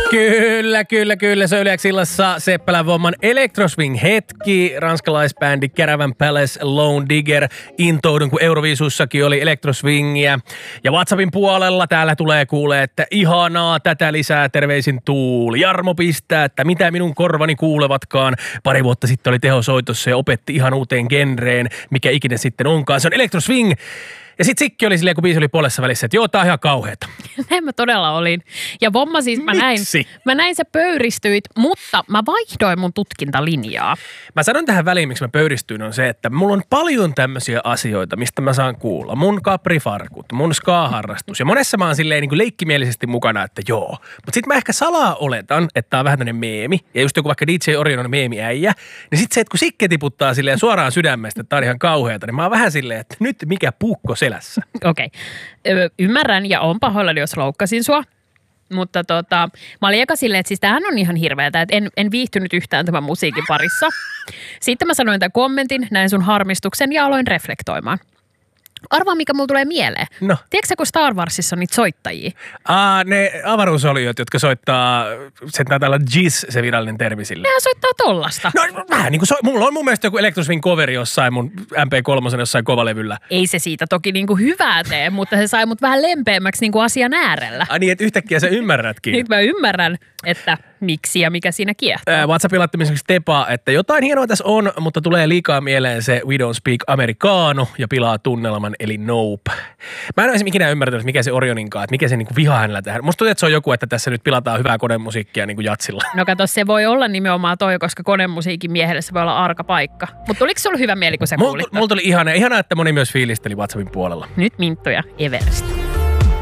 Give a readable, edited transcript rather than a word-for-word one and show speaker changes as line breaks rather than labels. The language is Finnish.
Kyllä. Se oli illassa Seppälän Vomman Electroswing-hetki. Ranskalaisbändi Caravan Palace, Lone Digger. Intoudun, kun Euroviisussakin oli Electroswingia. Ja WhatsAppin puolella täällä tulee kuulee, että ihanaa, tätä lisää, terveisin Tuuli. Jarmo pistää, että mitä minun korvani kuulevatkaan. Pari vuotta sitten oli tehosoitossa ja opetti ihan uuteen genreen, mikä ikinä sitten onkaan. Se on Electroswing. Ja sit Sikki oli silleen, kun biisi oli puolessa välissä, että joo, tää on ihan kauheeta.
Näin mä todella olin. Ja Vomma siis, mä näin sä pöyristyit, mutta mä vaihdoin mun tutkintalinjaa.
Mä sanon tähän väliin, miksi mä pöyristyin, on se, että mulla on paljon tämmöisiä asioita, mistä mä saan kuulla. Mun kaprifarkut, mun ska-harrastus. Ja monessa mä oon silleen niin kuin leikkimielisesti mukana, että joo. Mutta sit mä ehkä salaa oletan, että tää on vähän tämmönen meemi. Ja just joku vaikka DJ Orion on meemiäijä. Niin sit se, että kun Sikke tiputtaa silleen suoraan sydämestä, että tää on ihan kauheata, niin mä oon vähän silleen, että nyt mikä puukko selässä.
Okei. Ymmärrän ja on pahoillani, jos loukkasin sua. Mutta mä olin eka silleen, että siis tämähän on ihan hirveätä, että en viihtynyt yhtään tämän musiikin parissa. Sitten mä sanoin tämän kommentin, näin sun harmistuksen ja aloin reflektoimaan. Arvaa, mikä mulla tulee mieleen.
No.
Tiedätkö sä, kun Star Warsissa on niitä soittajia?
Ne avaruusoliot, jotka soittaa, sen taitaa olla Jizz, se virallinen termi sille.
Nehän soittaa tollasta.
No vähän niin kuin, mulla on mun mielestä joku Electroswing coveri jossain mun MP3 jossain kovalevyllä.
Ei se siitä toki niin kuin hyvää tee, mutta se sai mut vähän lempeämmäksi niin kuin asian äärellä.
Niin, että yhtäkkiä sä ymmärrätkin.
Nyt mä ymmärrän, että miksi ja mikä siinä kiehtoo.
WhatsAppilla esimerkiksi Tepa, että jotain hienoa tässä on, mutta tulee liikaa mieleen se We Don't Speak Americano ja pilaa tunnelman, eli Nope. Mä en ole ikinä ymmärtänyt, mikä se Orioninkaan, että mikä se niinku viha hänellä tähän. Musta tuntuu, että se on joku, että tässä nyt pilataan hyvää konemusiikkia niinku jatsilla.
No kato, se voi olla nimenomaan toi, koska konemusiikin miehelle se voi olla arka paikka. Mutta tuliko sulla hyvä mieli, kun sä kuulit?
Mulla tuli ihanaa, että moni myös fiilisteli WhatsAppin puolella.
Nyt Minttu ja Everest.